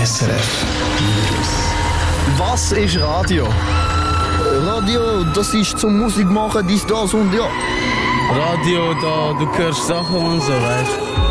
SRF News. Was ist Radio? Radio, das ist zum Musik machen, dies, das und ja. Radio, da, du hörst Sachen und so, weißt du?